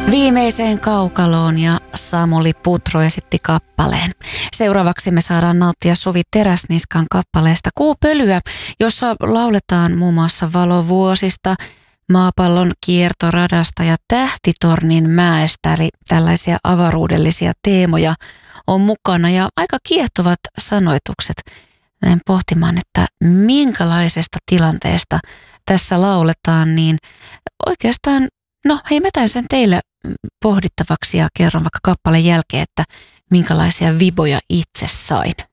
Viimeiseen kaukaloon ja Samuli Putro esitti kappaleen. Seuraavaksi me saadaan nauttia Suvi Teräsniskan kappaleesta Kuupölyä, jossa lauletaan muun muassa valovuosista, maapallon kiertoradasta ja Tähtitornin mäestä, eli tällaisia avaruudellisia teemoja on mukana ja aika kiehtovat sanoitukset. Näin pohtimaan, että minkälaisesta tilanteesta tässä lauletaan, niin oikeastaan, mä tämän sen teille pohdittavaksi ja kerron vaikka kappaleen jälkeen, että minkälaisia viboja itse sain.